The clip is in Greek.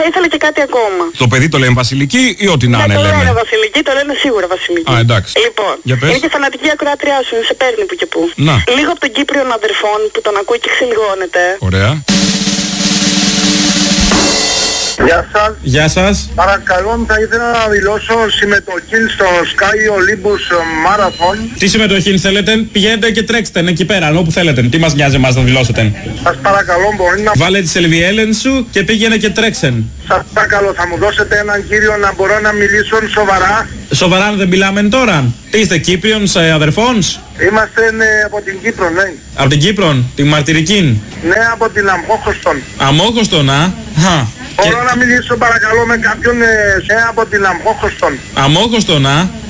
ήθελα και κάτι ακόμα. Το παιδί το λένε Βασιλική ή ό,τι να είναι Το λέμε? λένε Βασιλική, το λένε σίγουρα Βασιλική. Α, εντάξει. Λοιπόν, Για πες. είναι και φανατική ακροάτριά σου, σε παίρνει που και που. Να. Λίγο από τον Κύπριον αδερφών που τον ακούει και ξελιγώνεται. Ωραία. Γεια σας. Γεια σας. Παρακαλώ, θα ήθελα να δηλώσω συμμετοχή στο Sky Olympus Marathon. Τι συμμετοχή θέλετε? Πηγαίνετε και τρέξτε εκεί πέρα, όπου θέλετε. Τι μας νοιάζει εμάς να δηλώσετε? Σας παρακαλώ, μπορεί να... Βάλε τις ελβιέλεν σου και πήγαινε και τρέξεν. Σας παρακαλώ, θα μου δώσετε έναν κύριο να μπορώ να μιλήσω σοβαρά? Σοβαρά δεν μιλάμε τώρα? Τι είστε, Κύπριον αδερφόνς? Είμαστε από την Κύπρο, ναι. Από την Κύπρο, την μαρτυρική? Ναι, από την Αμόχωστον. Αμόχωστον, α? Μπορώ να μιλήσω παρακαλώ με κάποιον από την Αμόχωστον? Αμόχωστον, α?